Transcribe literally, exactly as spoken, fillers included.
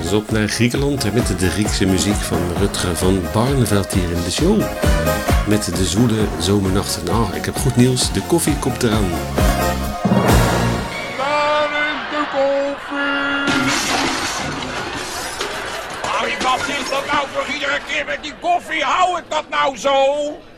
eens op naar Griekenland met de Griekse muziek van Rutger van Barneveld hier in de show. Met de zwoele zomernachten. Nou, ik heb goed nieuws, de koffie komt eraan. Waar is de koffie? Hou je wat is dat nou voor iedere keer met die koffie? Hou ik dat nou zo?